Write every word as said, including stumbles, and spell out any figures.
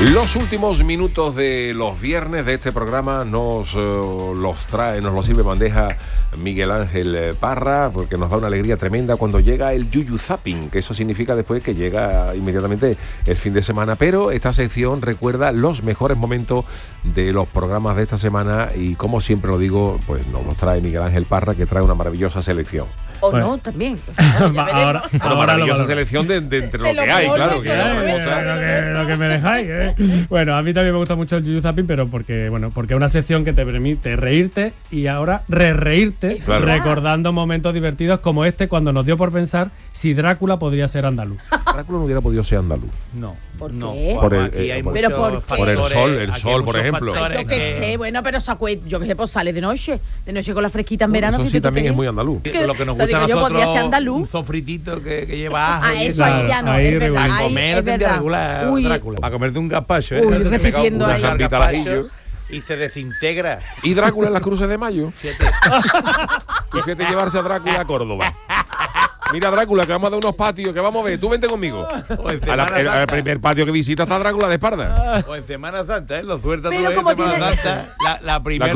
Los últimos minutos de los viernes de este programa nos uh, los trae, nos los sirve bandeja Miguel Ángel Parra, porque nos da una alegría tremenda cuando llega el yuyu zapping, que eso significa después que llega inmediatamente el fin de semana. Pero esta sección recuerda los mejores momentos de los programas de esta semana y, como siempre lo digo, pues nos los trae Miguel Ángel Parra, que trae una maravillosa selección. O bueno. no, también. O sea, claro, ya ahora, Una ahora maravillosa lo selección de, de entre De lo que lo hay, bueno, claro. de Que lo hay, bueno, o sea, lo, que, lo que me dejáis, ¿eh? Bueno, a mí también me gusta mucho el yuyu zapping, pero porque, bueno, porque es una sección que te permite reírte y ahora re-reírte, Claro. recordando momentos divertidos como este, cuando nos dio por pensar si Drácula podría ser andaluz. Drácula no hubiera podido ser andaluz. No. ¿Por no. qué? Por el- Aquí eh, hay por- ¿Pero muchos por qué? Por el factores, sol, el aquí sol, hay por muchos ejemplo. factores Yo qué sé, bueno, pero sacue, yo qué sé, pues sale de noche. De noche con la fresquita en verano. Eso sí fíjate tú también qué es muy bien. andaluz. Que- Lo que nos o sea, gusta a digo yo, nosotros, podría ser andaluz. un sofritito que, que lleva ajo. Ah, y eso tal. ahí ya no, ahí es verdad. regular. A ahí comer es tendría verdad. regular Uy, Drácula. Para comerte un gazpacho, ¿eh? Uy, Te pega repitiendo una ahí. garbita al al ajillo. gazpacho y se desintegra. Y Drácula en las cruces de mayo. Fíjate. Y fíjate llevarse a Drácula a Córdoba. Mira, Drácula, que vamos a dar unos patios, que vamos a ver. Tú vente conmigo. O en A la- Semana el, al Santa. primer patio que visita está Drácula de espalda. O en Semana Santa, ¿eh? Lo sueltas tú Pero en como Semana tiene- Santa. La, la primera